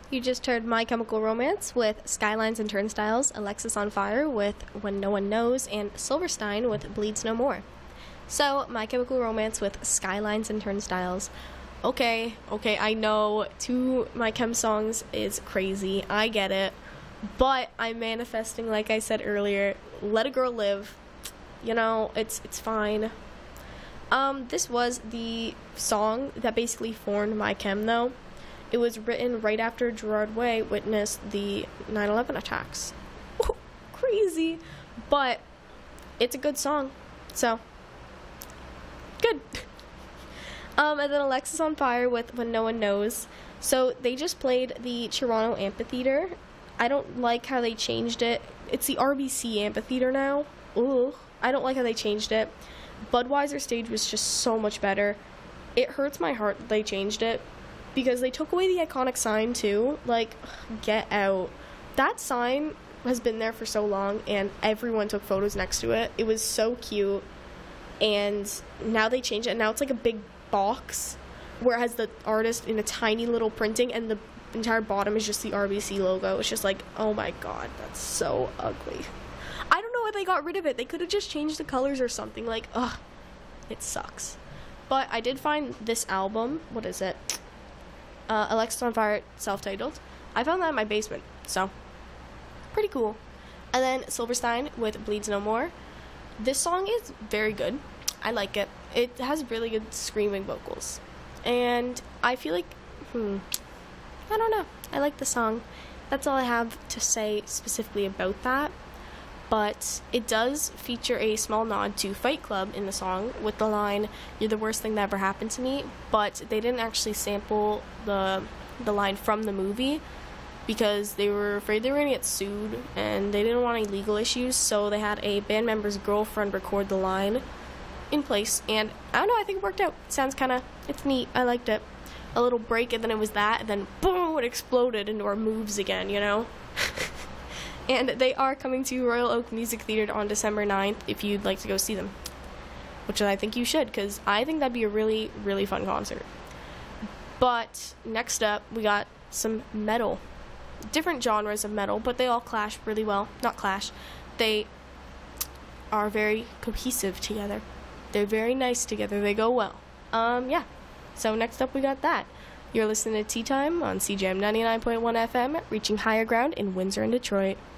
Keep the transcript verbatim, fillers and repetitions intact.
You just heard My Chemical Romance with Skylines and Turnstiles, Alexis on Fire with When No One Knows, and Silverstein with Bleeds No More. So, My Chemical Romance with Skylines and Turnstiles. Okay, okay, I know two My Chem songs is crazy, I get it, but I'm manifesting, like I said earlier, let a girl live. You know, it's it's fine. Um, this was the song that basically formed My Chem, though. It was written right after Gerard Way witnessed the nine eleven attacks. Ooh, crazy. But it's a good song. So, good. um, and then Alexis on Fire with When No One Knows. So, they just played the Toronto Amphitheater. I don't like how they changed it. It's the R B C Amphitheater now. Ooh, I don't like how they changed it. Budweiser stage was just so much better. It hurts my heart that they changed it. Because they took away the iconic sign, too. Like, get out. That sign has been there for so long, and everyone took photos next to it. It was so cute. And now they changed it, and now it's like a big box where it has the artist in a tiny little printing, and the entire bottom is just the R B C logo. It's just like, oh my god, that's so ugly. I don't know why they got rid of it. They could have just changed the colors or something. Like, ugh, it sucks. But I did find this album. What is it? Uh, Alexis on Fire, self-titled. I found that in my basement, so pretty cool. And then Silverstein with Bleeds No More. This song is very good. I like it. It has really good screaming vocals. And I feel like, hmm, I don't know. I like the song. That's all I have to say specifically about that. But it does feature a small nod to Fight Club in the song with the line, "You're the worst thing that ever happened to me," but they didn't actually sample the the line from the movie because they were afraid they were going to get sued and they didn't want any legal issues, so they had a band member's girlfriend record the line in place, and I don't know, I think it worked out. It sounds kind of, it's neat, I liked it. A little break, and then it was that, and then boom, it exploded into our moves again, you know? And they are coming to Royal Oak Music Theater on December ninth if you'd like to go see them. Which I think you should, because I think that'd be a really, really fun concert. But next up, we got some metal. Different genres of metal, but they all clash really well. Not clash. They are very cohesive together. They're very nice together. They go well. Um, yeah. So next up, we got that. You're listening to Tea Time on C J M ninety-nine point one F M, reaching higher ground in Windsor and Detroit.